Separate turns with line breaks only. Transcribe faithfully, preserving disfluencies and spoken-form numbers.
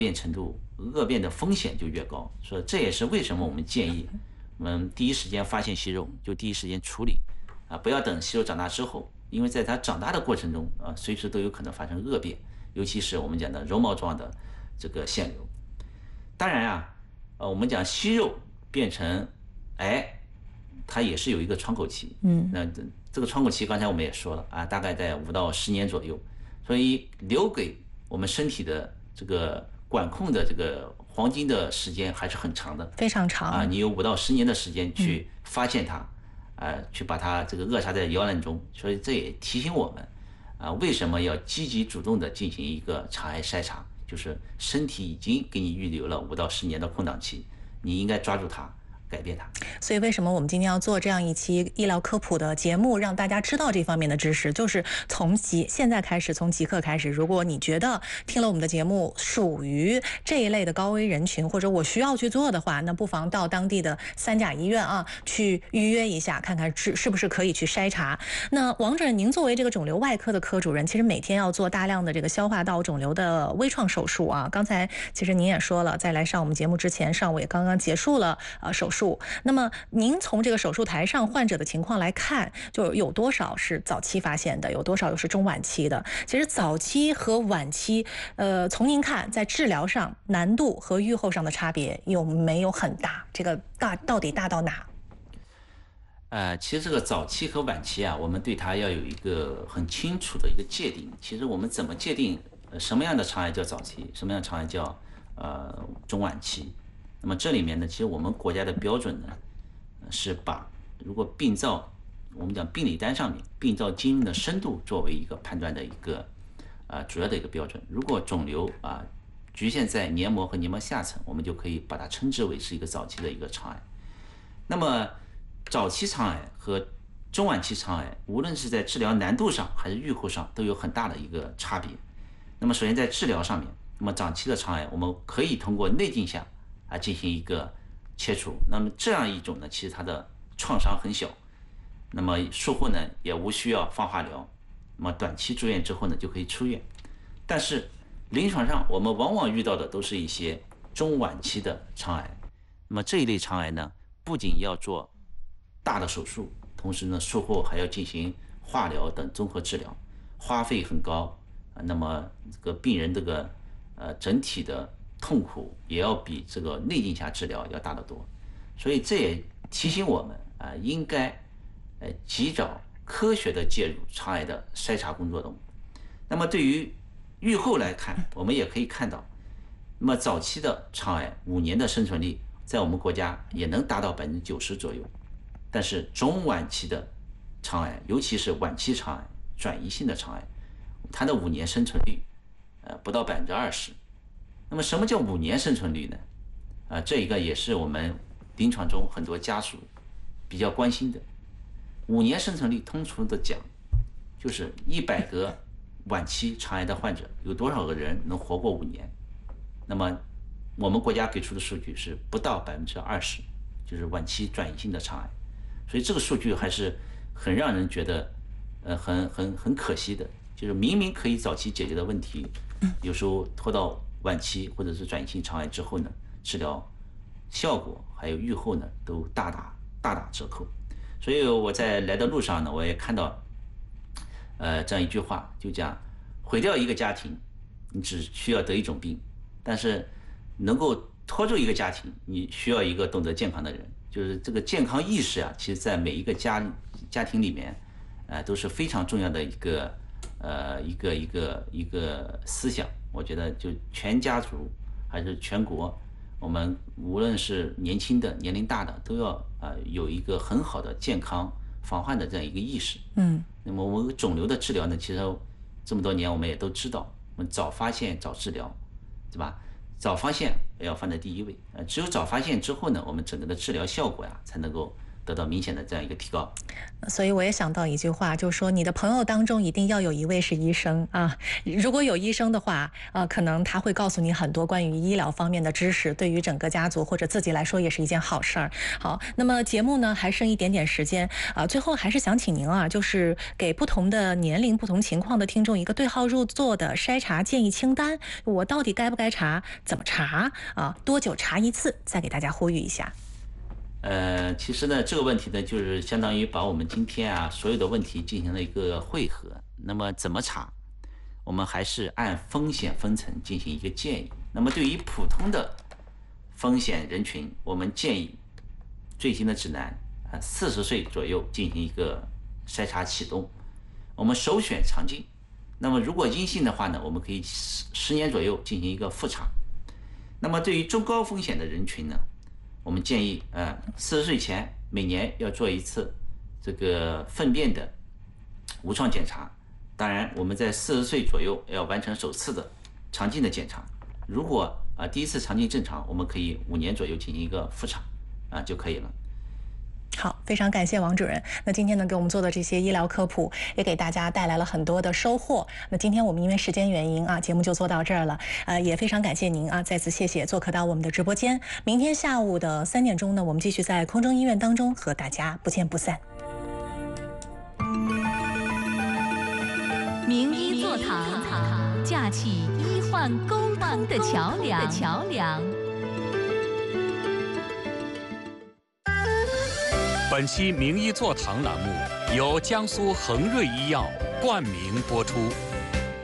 变程度、恶变的风险就越高。所以这也是为什么我们建议，我们第一时间发现息肉就第一时间处理，啊，不要等息肉长大之后，因为在它长大的过程中啊，随时都有可能发生恶变，尤其是我们讲的绒毛状的这个腺瘤。当然啊，呃，我们讲息肉变成癌，它也是有一个窗口期，
嗯，
那这个窗口期刚才我们也说了啊，大概在五到十年左右，所以留给我们身体的这个管控的这个黄金的时间还是很长的，
非常长
啊，你有五到十年的时间去发现它，啊，去把它这个扼杀在摇篮中，所以这也提醒我们，啊，为什么要积极主动的进行一个肠癌筛查，就是身体已经给你预留了五到十年的空档期，你应该抓住它，改变它。
所以为什么我们今天要做这样一期医疗科普的节目，让大家知道这方面的知识，就是从即现在开始，从即刻开始，如果你觉得听了我们的节目属于这一类的高危人群，或者我需要去做的话，那不妨到当地的三甲医院啊去预约一下，看看是是不是可以去筛查。那王主任，您作为这个肿瘤外科的科主任，其实每天要做大量的这个消化道肿瘤的微创手术啊。刚才其实您也说了，在来上我们节目之前，上午也刚刚结束了呃手术。那么您从这个手术台上患者的情况来看，就有多少是早期发现的，有多少又是中晚期的？其实早期和晚期，呃，从您看，在治疗上难度和预后上的差别有没有很大？这个大到底大到哪？
呃，其实这个早期和晚期啊，我们对它要有一个很清楚的一个界定。其实我们怎么界定，呃，什么样的肠癌叫早期，什么样的肠癌叫呃中晚期？那么这里面呢，其实我们国家的标准呢，是把如果病灶，我们讲病理单上面病灶经营的深度作为一个判断的一个呃主要的一个标准。如果肿瘤啊局限在黏膜和黏膜下层，我们就可以把它称之为是一个早期的一个肠癌。那么早期肠癌和中晚期肠癌，无论是在治疗难度上还是预后上，都有很大的一个差别。那么首先在治疗上面，那么早期的肠癌，我们可以通过内镜下啊进行一个切除。那么这样一种呢，其实它的创伤很小，那么术后呢也无需要放化疗，那么短期住院之后呢就可以出院。但是临床上我们往往遇到的都是一些中晚期的肠癌。那么这一类肠癌呢，不仅要做大的手术，同时呢术后还要进行化疗等综合治疗，花费很高。那么这个病人这个呃整体的痛苦也要比这个内镜下治疗要大得多。所以这也提醒我们啊，应该呃及早科学的介入肠癌的筛查工作中。那么对于预后来看，我们也可以看到，那么早期的肠癌五年的生存率在我们国家也能达到百分之九十左右，但是中晚期的肠癌，尤其是晚期肠癌、转移性的肠癌，它的五年生存率呃不到百分之二十。那么什么叫五年生存率呢？啊，这一个也是我们临床中很多家属比较关心的。五年生存率通俗的讲，就是一百个晚期肠癌的患者，有多少个人能活过五年？那么我们国家给出的数据是不到百分之二十，就是晚期转移性的肠癌。所以这个数据还是很让人觉得，呃，很很很可惜的，就是明明可以早期解决的问题，有时候拖到晚期或者是转移性肠癌之后呢，治疗效果还有预后呢，都大打大打折扣。所以我在来的路上呢，我也看到，呃，这样一句话，就讲毁掉一个家庭，你只需要得一种病，但是能够拖住一个家庭，你需要一个懂得健康的人。就是这个健康意识啊，其实在每一个家家庭里面，呃，都是非常重要的一个呃一个一个一个思想。我觉得就全家族还是全国，我们无论是年轻的、年龄大的，都要啊、呃、有一个很好的健康防患的这样一个意识。
嗯，
那么我们肿瘤的治疗呢，其实这么多年我们也都知道，我们早发现早治疗，对吧？早发现要放在第一位，呃，只有早发现之后呢，我们整个的治疗效果呀才能够得到明显的这样一个提高。
所以我也想到一句话，就是说你的朋友当中一定要有一位是医生啊。如果有医生的话，呃，可能他会告诉你很多关于医疗方面的知识，对于整个家族或者自己来说也是一件好事儿。好，那么节目呢还剩一点点时间啊、呃，最后还是想请您啊，就是给不同的年龄、不同情况的听众一个对号入座的筛查建议清单。我到底该不该查？怎么查啊？多久查一次？再给大家呼吁一下。
呃，其实呢，这个问题呢，就是相当于把我们今天啊所有的问题进行了一个汇合。那么怎么查？我们还是按风险分层进行一个建议。那么对于普通的风险人群，我们建议最新的指南啊，四十岁左右进行一个筛查启动。我们首选肠镜。那么如果阴性的话呢，我们可以十年左右进行一个复查。那么对于中高风险的人群呢，我们建议，呃，四十岁前每年要做一次这个粪便的无创检查。当然，我们在四十岁左右要完成首次的肠镜的检查。如果啊、呃、第一次肠镜正常，我们可以五年左右进行一个复查啊、呃、就可以了。
好，非常感谢王主任。那今天呢，给我们做的这些医疗科普，也给大家带来了很多的收获。那今天我们因为时间原因啊，节目就做到这儿了。呃，也非常感谢您啊，再次谢谢做客到我们的直播间。明天下午的三点钟呢，我们继续在空中医院当中和大家不见不散。
名医座堂，架起医患沟通的桥梁。桥梁。
本期名医座堂栏目由江苏恒瑞医药冠名播出。